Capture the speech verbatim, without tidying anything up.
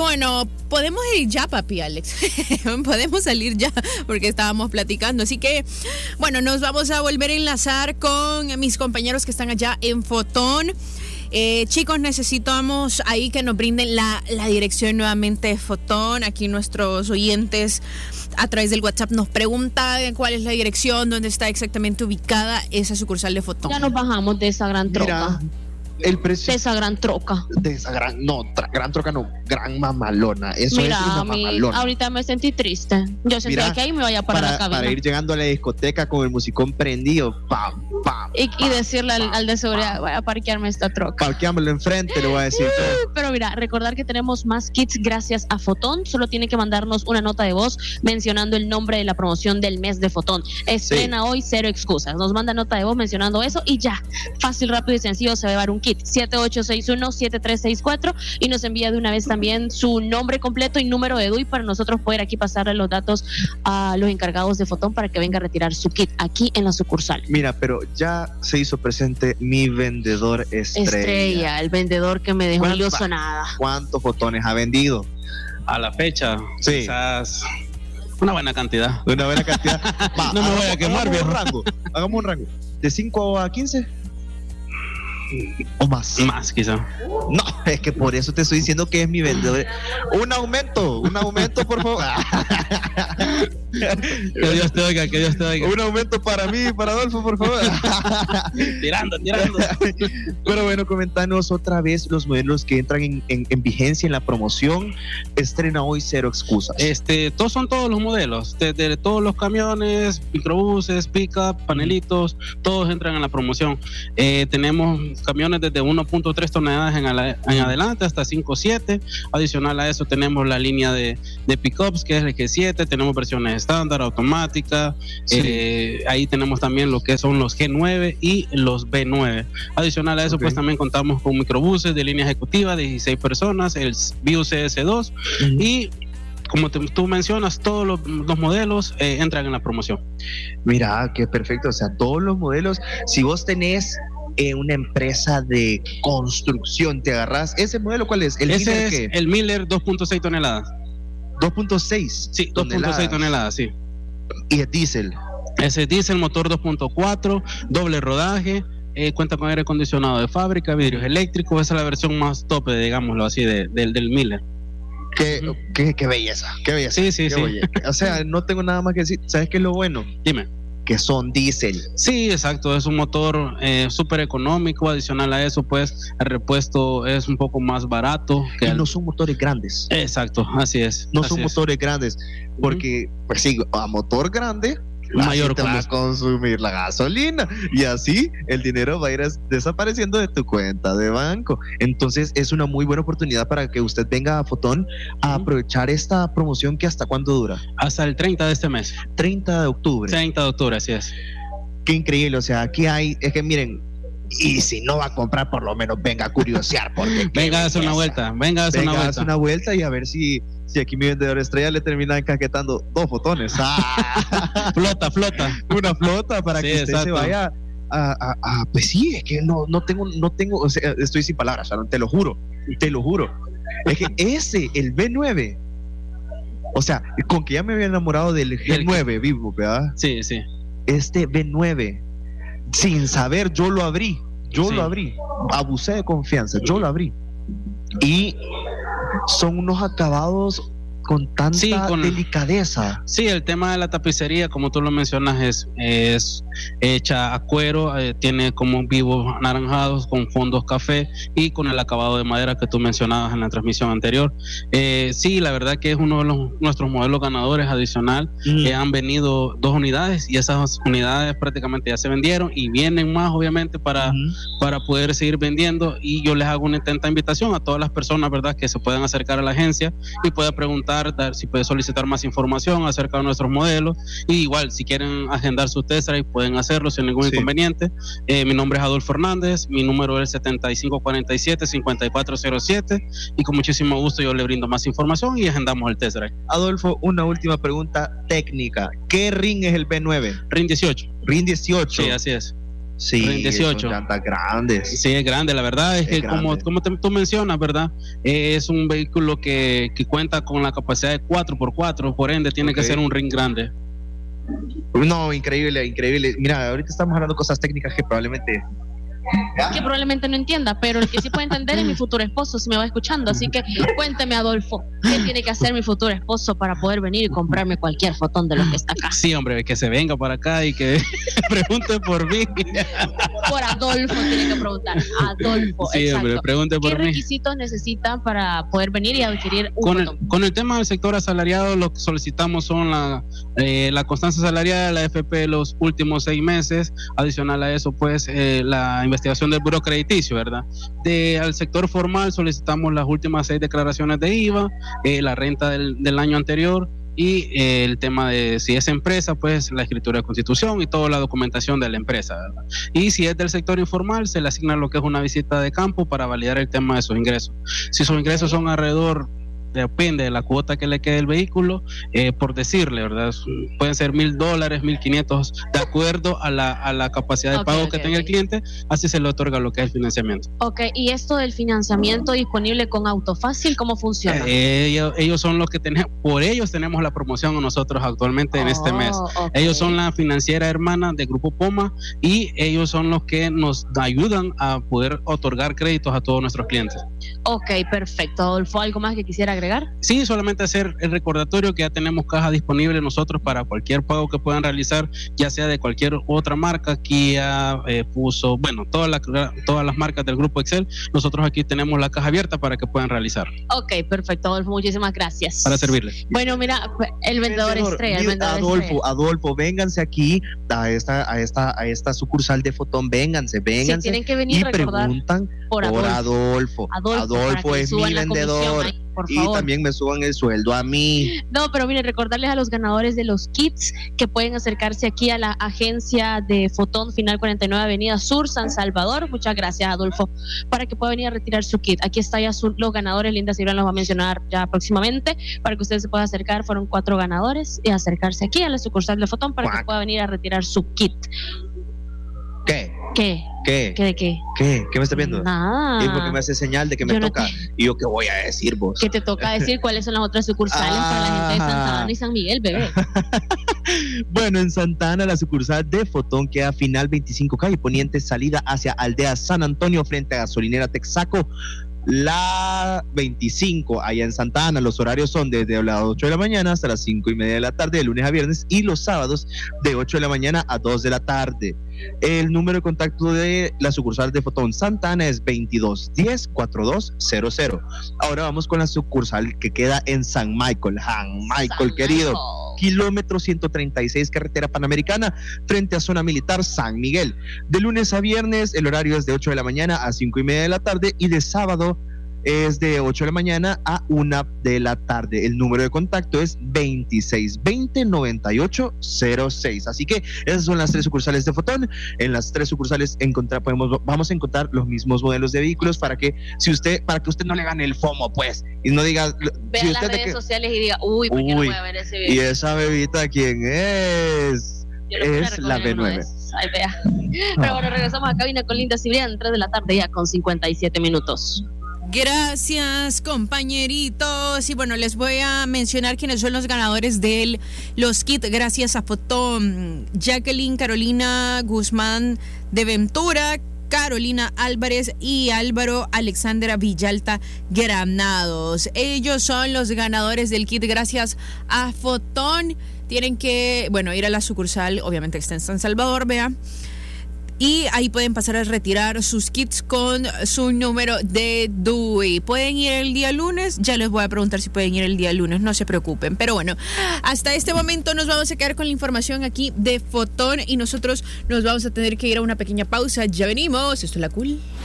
Bueno, podemos ir ya, papi Alex. Podemos salir ya porque estábamos platicando. Así que, bueno, nos vamos a volver a enlazar con mis compañeros que están allá en Fotón. Eh, chicos, necesitamos ahí que nos brinden la, la dirección nuevamente de Fotón. Aquí nuestros oyentes a través del WhatsApp nos preguntan cuál es la dirección, dónde está exactamente ubicada esa sucursal de Fotón. Ya nos bajamos de esa gran troca. Mira, el precio de esa gran troca. De esa gran, no, tra, gran troca no, gran mamalona. Eso Mira, es una mi, mamalona. ahorita me sentí triste. Yo sentía Mira, que ahí me vaya para, para la cabina. Para ir llegando a la discoteca con el musicón prendido, pam, pam. Y, pam, y decirle pam, al, al de seguridad, pam. voy a parquearme esta troca. Parqueámoslo enfrente, le voy a decir. Uh, pero mira, recordar que tenemos más kits gracias a Fotón. Solo tiene que mandarnos una nota de voz mencionando el nombre de la promoción del mes de Fotón. Estrena sí. Hoy, cero excusas. Nos manda nota de voz mencionando eso y ya. Fácil, rápido y sencillo se va a llevar un kit. siete ocho seis uno siete tres seis cuatro y nos envía de una vez también su nombre completo y número de D U I para nosotros poder aquí pasarle los datos a los encargados de Fotón para que venga a retirar su kit aquí en la sucursal. Mira, pero ya se hizo presente mi vendedor estrella. Estrella, el vendedor que me dejó ilusionada. ¿Cuántos fotones ha vendido? A la fecha, sí. Quizás una buena cantidad. Una buena cantidad. Va, no me voy a quemar, hagamos viejo. Un rango, hagamos un rango. ¿De cinco a quince? ¿O más? Más, quizá. No, es que por eso te estoy diciendo que es mi vendedor. Un aumento, un aumento, por favor. Que Dios te oiga, que Dios te oiga. Un aumento para mí y para Adolfo, por favor. Tirando, tirando. Pero bueno, comentanos otra vez los modelos que entran en, en, en vigencia en la promoción. Estrena hoy, cero excusas. Este, todos son todos los modelos, de, de todos los camiones, microbuses, pick-up, panelitos, todos entran en la promoción. Eh, tenemos camiones desde uno punto tres toneladas en, ala, en adelante hasta cinco punto siete. Adicional a eso tenemos la línea de, de pick-ups que es el G siete, tenemos versiones estándar, automática, sí. eh, ahí tenemos también lo que son los G nueve y los B nueve. Adicional a eso, okay. Pues también contamos con microbuses de línea ejecutiva de dieciséis personas, el Viu C S dos, uh-huh. Y como te, tú mencionas, todos los, los modelos eh, entran en la promoción. Mira, qué perfecto, o sea, todos los modelos, si vos tenés eh, una empresa de construcción, te agarrás, ¿ese modelo cuál es? ¿El Ese Miller es qué? El Miller dos punto seis toneladas. dos punto seis Sí, dos punto seis toneladas, sí. ¿Y es diésel? Ese es diésel, motor dos punto cuatro, doble rodaje, eh, cuenta con aire acondicionado de fábrica, vidrios eléctricos, esa es la versión más tope, digámoslo así, de, de, del Miller. Qué, uh-huh. qué, qué belleza, qué belleza. Sí, sí, qué sí. Belleza. O sea, no tengo nada más que decir. ¿Sabes qué es lo bueno? Dime. Que son diésel. Sí, exacto, es un motor eh, súper económico. Adicional a eso, pues el repuesto es un poco más barato que y el... no son motores grandes. Exacto, así es. No así son es. motores grandes, porque uh-huh. pues sí, a motor grande mayor te va a consumir la gasolina y así el dinero va a ir desapareciendo de tu cuenta de banco. Entonces es una muy buena oportunidad para que usted venga a Fotón a aprovechar esta promoción que hasta cuándo dura. Hasta el treinta de este mes. treinta de octubre. treinta de octubre, así es. Qué increíble, o sea, aquí hay, es que miren, y si no va a comprar, por lo menos venga a curiosear. Porque venga a hacer una vuelta, venga a hacer una vuelta. Venga a hacer una vuelta y a ver si, si aquí mi vendedor estrella le termina encaquetando dos fotones. Ah. flota, flota. Una flota para sí, que usted exacto. se vaya a, a, a, pues sí, es que no, no tengo, no tengo, o sea, estoy sin palabras, Sharon, te lo juro, te lo juro. Es que ese, el B nueve, o sea, con que ya me había enamorado del G nueve vivo, ¿verdad? Sí, sí. Este B nueve, sin saber, yo lo abrí, yo sí. lo abrí, abusé de confianza, yo lo abrí. Y son unos acabados con tanta sí, con, delicadeza. Sí, el tema de la tapicería, como tú lo mencionas, es, es hecha a cuero, eh, tiene como vivos anaranjados con fondos café y con el acabado de madera que tú mencionabas en la transmisión anterior. Eh, sí, la verdad que es uno de los, nuestros modelos ganadores adicional. Mm. Eh, han venido dos unidades y esas unidades prácticamente ya se vendieron y vienen más, obviamente, para, mm. para poder seguir vendiendo. Y yo les hago una atenta invitación a todas las personas, ¿verdad?, que se puedan acercar a la agencia y puedan preguntar si puede solicitar más información acerca de nuestros modelos. Y igual, si quieren agendar su test drive, pueden hacerlo sin ningún sí. inconveniente. Eh, mi nombre es Adolfo Hernández, mi número es setenta y cinco cuarenta y siete cincuenta y cuatro cero siete y con muchísimo gusto yo le brindo más información y agendamos el test drive. Adolfo, una última pregunta técnica. ¿Qué ring es el B nueve? ring dieciocho. ring dieciocho. Sí, así es. Sí, dieciocho. Son llantas grandes. Sí, es grande, la verdad es, es que como, como te, tú mencionas, ¿verdad? Eh, es un vehículo que, que cuenta con la capacidad de cuatro por cuatro, por ende tiene okay. que ser un ring grande. No, increíble, increíble. Mira, ahorita estamos hablando de cosas técnicas que probablemente... que probablemente no entienda, pero el que sí puede entender es mi futuro esposo si me va escuchando, así que cuénteme, Adolfo, ¿qué tiene que hacer mi futuro esposo para poder venir y comprarme cualquier fotón de lo que está acá? Sí, hombre, que se venga para acá y que pregunte por mí. Por Adolfo tiene que preguntar, Adolfo, sí, exacto. Hombre, pregunte por ¿Qué mí. requisitos necesitan para poder venir y adquirir un con fotón? El, con el tema del sector asalariado, lo que solicitamos son la, eh, la constancia salarial, la F P de los últimos seis meses, adicional a eso, pues, eh, la investigación del buró crediticio, ¿verdad? De, al sector formal solicitamos las últimas seis declaraciones de I V A, eh, la renta del, del año anterior y eh, el tema de si es empresa, pues la escritura de constitución y toda la documentación de la empresa, ¿verdad? Y si es del sector informal, se le asigna lo que es una visita de campo para validar el tema de sus ingresos. Si sus ingresos son alrededor, depende de la cuota que le quede el vehículo, eh, por decirle, ¿verdad? Pueden ser mil dólares, mil quinientos, de acuerdo a la, a la capacidad de okay, pago okay, que tenga okay. el cliente, así se le otorga lo que es el financiamiento. Ok, ¿y esto del financiamiento disponible con Autofácil, cómo funciona? Eh, ellos, ellos son los que tenemos, por ellos tenemos la promoción nosotros actualmente en oh, este mes. Okay. Ellos son la financiera hermana del Grupo Poma y ellos son los que nos ayudan a poder otorgar créditos a todos nuestros clientes. Ok, perfecto. Adolfo, ¿algo más que quisiera agregar? Sí, solamente hacer el recordatorio que ya tenemos caja disponible nosotros para cualquier pago que puedan realizar, ya sea de cualquier otra marca, Kia, eh, Fuso, bueno, todas las, todas las marcas del Grupo Excel, nosotros aquí tenemos la caja abierta para que puedan realizar. Ok, perfecto, Adolfo, muchísimas gracias. Para servirles. Bueno, mira, el vendedor estrella, el vendedor Adolfo, estrella. Adolfo, vénganse aquí a esta, a esta, a esta sucursal de Fotón, vénganse, vénganse. Sí, tienen que venir y a recordar preguntan por Adolfo. Por Adolfo. Adolfo, Adolfo es mi vendedor. Ahí, por y favor. también me suban el sueldo a mí. No, pero miren, recordarles a los ganadores de los kits que pueden acercarse aquí a la agencia de Fotón Final cuarenta y nueve Avenida Sur, San Salvador. Muchas gracias, Adolfo, para que pueda venir a retirar su kit. Aquí está ya su, los ganadores. Linda Silva los va a mencionar ya próximamente para que ustedes se puedan acercar. Fueron cuatro ganadores y acercarse aquí a la sucursal de Fotón para ¿Cuál? que pueda venir a retirar su kit. ¿Qué? ¿Qué? ¿Qué? ¿Qué de qué? ¿Qué? ¿Qué me estás viendo? Nada. ¿Y por qué me hace señal de que me Yo toca? No te... ¿Y yo qué voy a decir vos? Que te toca decir cuáles son las otras sucursales ah. para la gente de Santa Ana y San Miguel, bebé. Bueno, en Santa Ana la sucursal de Fotón queda final veinticinco calle Poniente, salida hacia Aldea San Antonio frente a gasolinera Texaco. La veinticinco, allá en Santa Ana, los horarios son desde las ocho de la mañana hasta las cinco y media de la tarde, de lunes a viernes, y los sábados de ocho de la mañana a dos de la tarde. El número de contacto de la sucursal de Fotón Santa Ana es veintidós diez cuarenta y dos cero cero. Ahora vamos con la sucursal que queda en San Michael, San Michael, San querido. Michael. Kilómetro ciento treinta y seis, carretera panamericana, frente a zona militar San Miguel. De lunes a viernes, el horario es de ocho de la mañana a cinco y media de la tarde, y de sábado es de ocho de la mañana a una de la tarde. El número de contacto es veintiséis veinte noventa y ocho cero seis. Así que esas son las tres sucursales de Fotón. En las tres sucursales encontrar, podemos, vamos a encontrar los mismos modelos de vehículos para que si usted, para que usted no le gane el FOMO, pues, y no diga, vea si las usted redes que, sociales y diga, uy, ¿por qué no voy a ver ese video? Y esa bebita, ¿quién es? Es la B nueve. Ay, vea. Pero bueno, regresamos a cabina con Linda Cibrián, tres de la tarde ya con cincuenta y siete minutos. Gracias, compañeritos. Y bueno, les voy a mencionar quiénes son los ganadores de los kits gracias a Fotón. Jacqueline Carolina Guzmán de Ventura, Carolina Álvarez y Álvaro Alexandra Villalta Granados. Ellos son los ganadores del kit gracias a Fotón. Tienen que, bueno, ir a la sucursal, obviamente que está en San Salvador, vea. Y ahí pueden pasar a retirar sus kits con su número de D U I. ¿Pueden ir el día lunes? Ya les voy a preguntar si pueden ir el día lunes, no se preocupen. Pero bueno, hasta este momento nos vamos a quedar con la información aquí de Fotón y nosotros nos vamos a tener que ir a una pequeña pausa. Ya venimos, esto es La Cool.